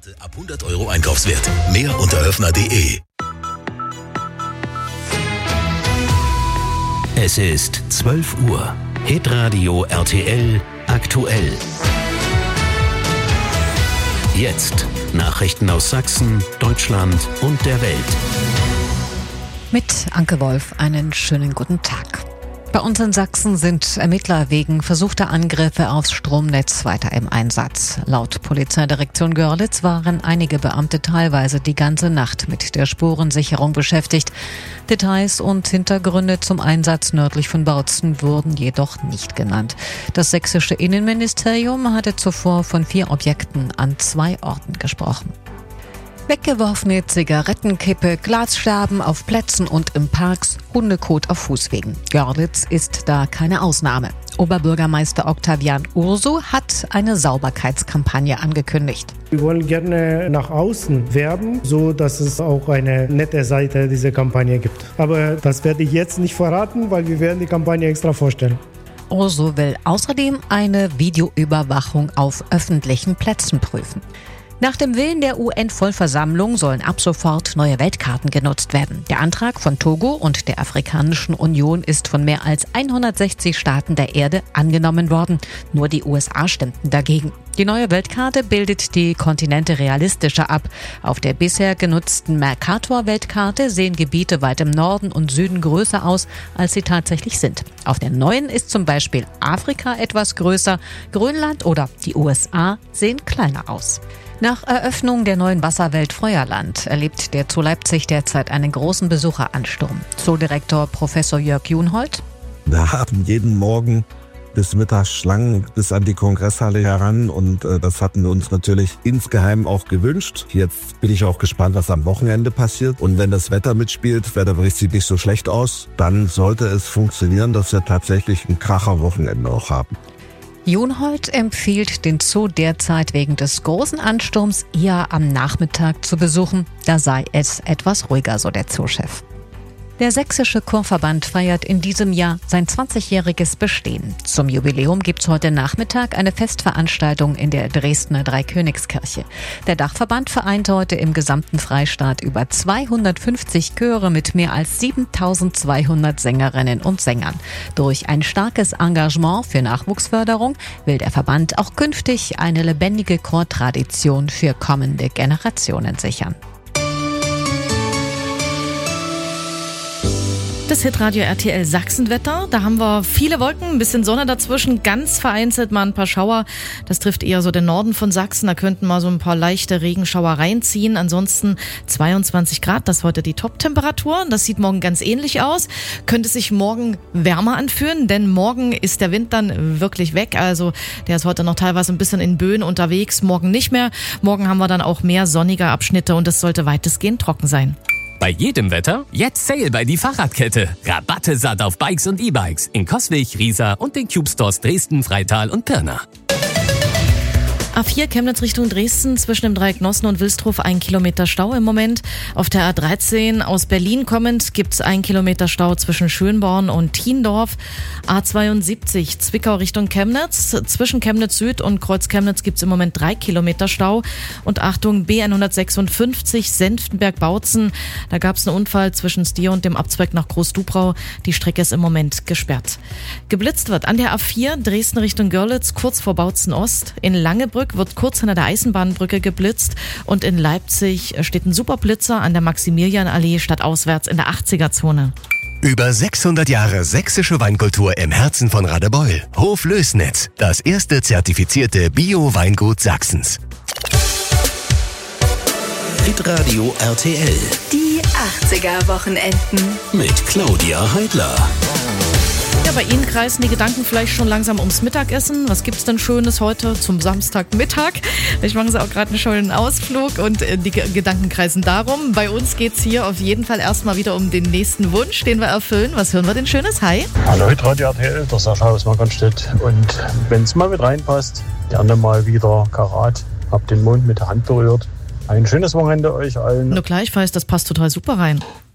Ab 100 € Einkaufswert. Mehr unter höfner.de. Es ist 12 Uhr. Hitradio RTL aktuell. Jetzt Nachrichten aus Sachsen, Deutschland und der Welt. Mit Anke Wolf einen schönen guten Tag. Bei uns in Sachsen sind Ermittler wegen versuchter Angriffe aufs Stromnetz weiter im Einsatz. Laut Polizeidirektion Görlitz waren einige Beamte teilweise die ganze Nacht mit der Spurensicherung beschäftigt. Details und Hintergründe zum Einsatz nördlich von Bautzen wurden jedoch nicht genannt. Das sächsische Innenministerium hatte zuvor von 4 Objekten an 2 Orten gesprochen. Weggeworfene Zigarettenkippe, Glasscherben auf Plätzen und im Parks, Hundekot auf Fußwegen. Görlitz ist da keine Ausnahme. Oberbürgermeister Octavian Urso hat eine Sauberkeitskampagne angekündigt. Wir wollen gerne nach außen werben, so dass es auch eine nette Seite dieser Kampagne gibt. Aber das werde ich jetzt nicht verraten, weil wir werden die Kampagne extra vorstellen. Urso will außerdem eine Videoüberwachung auf öffentlichen Plätzen prüfen. Nach dem Willen der UN-Vollversammlung sollen ab sofort neue Weltkarten genutzt werden. Der Antrag von Togo und der Afrikanischen Union ist von mehr als 160 Staaten der Erde angenommen worden. Nur die USA stimmten dagegen. Die neue Weltkarte bildet die Kontinente realistischer ab. Auf der bisher genutzten Mercator-Weltkarte sehen Gebiete weit im Norden und Süden größer aus, als sie tatsächlich sind. Auf der neuen ist zum Beispiel Afrika etwas größer, Grönland oder die USA sehen kleiner aus. Nach Eröffnung der neuen Wasserwelt Feuerland erlebt der Zoo Leipzig derzeit einen großen Besucheransturm. Zoodirektor Professor Jörg Junhold. Wir haben jeden Morgen bis Mittag Schlangen bis an die Kongresshalle heran und das hatten wir uns natürlich insgeheim auch gewünscht. Jetzt bin ich auch gespannt, was am Wochenende passiert. Und wenn das Wetter mitspielt, Wetterbericht sieht nicht so schlecht aus, dann sollte es funktionieren, dass wir tatsächlich ein Kracher-Wochenende auch haben. Junhold empfiehlt den Zoo derzeit wegen des großen Ansturms eher am Nachmittag zu besuchen. Da sei es etwas ruhiger, so der Zoochef. Der Sächsische Chorverband feiert in diesem Jahr sein 20-jähriges Bestehen. Zum Jubiläum gibt's heute Nachmittag eine Festveranstaltung in der Dresdner Dreikönigskirche. Der Dachverband vereint heute im gesamten Freistaat über 250 Chöre mit mehr als 7.200 Sängerinnen und Sängern. Durch ein starkes Engagement für Nachwuchsförderung will der Verband auch künftig eine lebendige Chortradition für kommende Generationen sichern. Das Hitradio RTL Sachsenwetter. Da haben wir viele Wolken, ein bisschen Sonne dazwischen, ganz vereinzelt mal ein paar Schauer. Das trifft eher so den Norden von Sachsen. Da könnten mal so ein paar leichte Regenschauer reinziehen. Ansonsten 22 Grad, das ist heute die Top-Temperatur. Das sieht morgen ganz ähnlich aus. Könnte sich morgen wärmer anfühlen, denn morgen ist der Wind dann wirklich weg. Also der ist heute noch teilweise ein bisschen in Böen unterwegs, morgen nicht mehr. Morgen haben wir dann auch mehr sonnige Abschnitte und es sollte weitestgehend trocken sein. Bei jedem Wetter jetzt Sale bei die Fahrradkette. Rabatte satt auf Bikes und E-Bikes in Coswig, Riesa und den Cube Stores Dresden, Freital und Pirna. A4 Chemnitz Richtung Dresden, zwischen dem Dreieck Nossen und Wilstrow 1 Kilometer Stau im Moment. Auf der A13 aus Berlin kommend gibt's 1 Kilometer Stau zwischen Schönborn und Thiendorf. A72 Zwickau Richtung Chemnitz, zwischen Chemnitz Süd und Kreuz Chemnitz gibt's im Moment 3 Kilometer Stau. Und Achtung, B156 Senftenberg-Bautzen, da gab's einen Unfall zwischen Stier und dem Abzweig nach Groß-Dubrau. Die Strecke ist im Moment gesperrt. Geblitzt wird an der A4 Dresden Richtung Görlitz, kurz vor Bautzen Ost. In Langebrück wird kurz hinter der Eisenbahnbrücke geblitzt und in Leipzig steht ein Superblitzer an der Maximilianallee stadtauswärts in der 80er-Zone. Über 600 Jahre sächsische Weinkultur im Herzen von Radebeul. Hof Lößnitz, das erste zertifizierte Bio-Weingut Sachsens. Hitradio RTL. Die 80er-Wochenenden. Mit Claudia Heidler. Ja, bei Ihnen kreisen die Gedanken vielleicht schon langsam ums Mittagessen. Was gibt's denn Schönes heute zum Samstagmittag? Ich mache Sie auch gerade einen schönen Ausflug und die Gedanken kreisen darum. Bei uns geht's hier auf jeden Fall erstmal wieder um den nächsten Wunsch, den wir erfüllen. Was hören wir denn Schönes? Hi. Hallo, Radio RTL, der Sascha aus Markranstädt. Und wenn es mal mit reinpasst, gerne mal wieder Karat. Hab den Mond mit der Hand berührt. Ein schönes Wochenende euch allen. Nur gleichfalls, das passt total super rein.